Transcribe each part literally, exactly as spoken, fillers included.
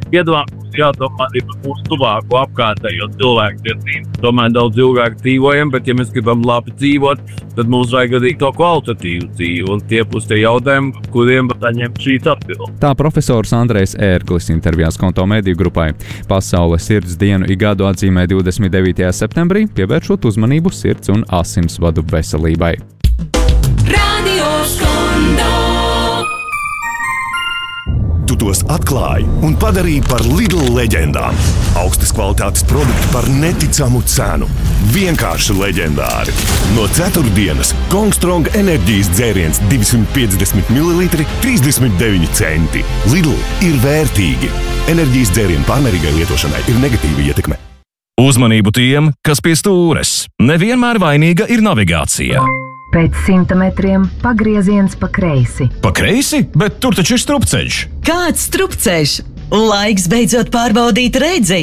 Piedāvājums jādomā arī par mūsu tuvāko apkārtējo cilvēku tiesību. Tomēr daudz ilgāk dzīvojam, bet ja mēs gribam labi dzīvot, tad mums vajag arī to kvalitatīvu dzīvi. Un tie būs tie jautājumi, kuriem saņemt šīs atbildes. Tā profesors Andrejs Ērglis intervijās Konto mediju grupai. Pasaules sirds dienu ik gadu atzīmē divdesmit devītajā septembrī, pievēršot uzmanību sirds un asinsvadu veselībai. Radio Skondo. Tu tos atklāji un padarīji par Lidl leģendām. Augstas kvalitātes produkti par neticamu cenu. Vienkārši leģendāri. No ceturtdienas Kongstrong enerģijas dzēriens divsimt piecdesmit mililitri trīsdesmit deviņi centi. Lidl ir vērtīgi. Enerģijas dzērienu pārmērīgai lietošanai ir negatīva ietekme. Uzmanību tiem, kas pie stūres. Nevienmēr vainīga ir navigācija. Pēc simta metriem pagrieziens pa kreisi. Pa kreisi? Bet tur taču ir strupceļš. Kāds strupceļš? Laiks beidzot pārbaudīt redzi.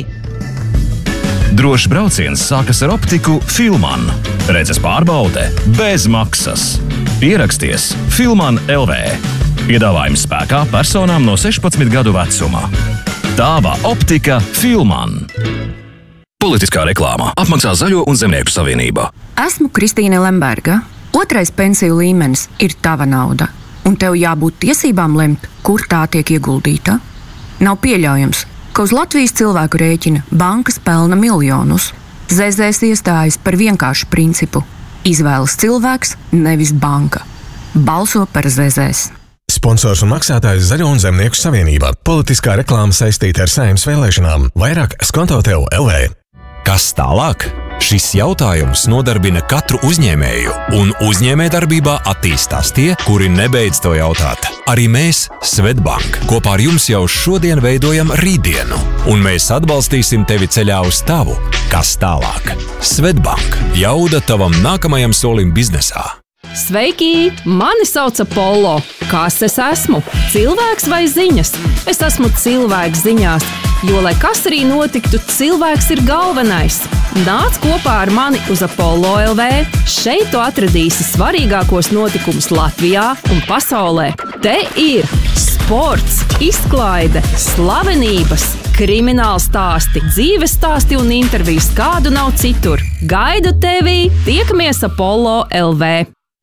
Drošs brauciens sākas ar optiku Filman. Redzes pārbaude bez maksas. Pieraksties Filman L V. Piedāvājums spēkā personām no sešpadsmit gadu vecumā. Tava optika Filman. Politiskā reklāmā apmaksā Zaļo un Zemnieku savienība. Esmu Kristīne Lemberga. Otrais pensiju līmenis ir tava nauda, un tev jābūt tiesībām lemt, kur tā tiek ieguldīta. Nav pieļaujams, ka uz Latvijas cilvēku rēķina bankas pelna miljonus. Z Z S iestājas par vienkāršu principu – izvēlas cilvēks, nevis banka. Balso par Z Z S. Sponsors un maksātājs Zaļo un Zemnieku savienībā. Politiskā reklāma saistīta ar Saeimas vēlēšanām. Vairāk Skonto tev L V. Kas tālāk? Šis jautājums nodarbina katru uzņēmēju, un uzņēmējdarbībā attīstās tie, kuri nebeidz to jautāt. Arī mēs, Svetbank, kopā ar jums jau šodien veidojam rītdienu, un mēs atbalstīsim tevi ceļā uz tavu, kas tālāk. Svetbank, jauda tavam nākamajam solim biznesā. Sveiki! Mani sauc Apollo. Kas es esmu? Cilvēks vai ziņas? Es esmu cilvēks ziņās, jo, lai kas arī notiktu, cilvēks ir galvenais. Nāc kopā ar mani uz Apollo L V. Šeit tu atradīsi svarīgākos notikumus Latvijā un pasaulē. Te ir sports, izklaide, slavenības, krimināla stāsti, dzīves stāsti un intervijas, kādu nav citur. Gaidu tevi! Tiekamies Apollo L V.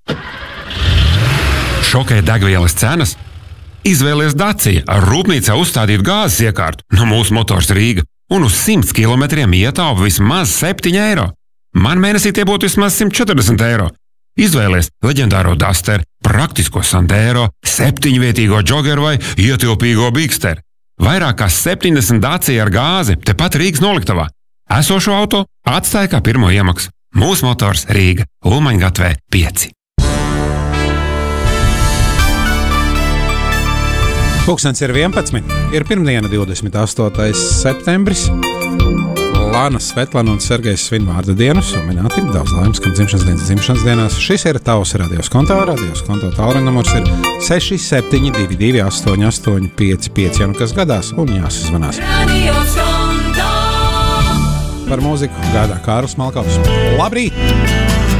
Šokē degvielas cenas? Izvēlies Dacia ar rūpnīcā uzstādītu gāzes iekārtu no mūsu Motors Rīga un uz simts kilometriem ietaupa vismaz septiņi eiro. Man mēnesī tie būtu vismaz simt četrdesmit eiro. Izvēlies leģendāro Duster, praktisko Sandero, septiņvietīgo Joggeru vai ietilpīgo Bigster. Vairāk kā septiņdesmit Dacia ar gāzi tepat Rīgas noliktavā. Esošo auto atstāja kā pirmo iemaksu. Mūsu Motors Rīga, Ulmaņgatvē pieci. Pulkstens ir vienpadsmit, ir pirmdiena divdesmit astotais septembris. Lāna, Svetlana un Sergejs svin vārda dienas, un minēti daudz laimes, kam dzimšanas dienas dzimšanas dienās. Šis ir tavs Radio Skonto, Radio Skonto tālruņa numurs ir seši septiņi divi divi astoņi astoņi pieci pieci, ja nu kas gadās, un jāsazvanās. Radio Skonto. Par mūziku gādā Kārlis Malkovs. Labrīt!